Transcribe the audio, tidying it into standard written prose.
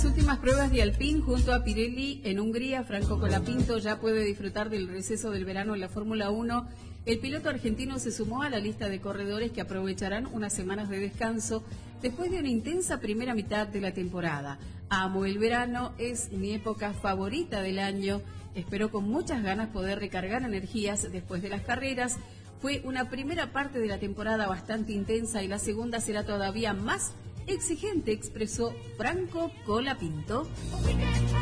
las últimas pruebas de Alpine junto a Pirelli en Hungría, Franco Colapinto ya puede disfrutar del receso del verano en la Fórmula 1. El piloto argentino se sumó a la lista de corredores que aprovecharán unas semanas de descanso después de una intensa primera mitad de la temporada. Amo el verano, es mi época favorita del año. Espero con muchas ganas poder recargar energías después de las carreras. Fue una primera parte de la temporada bastante intensa y la segunda será todavía más exigente, expresó Franco Colapinto.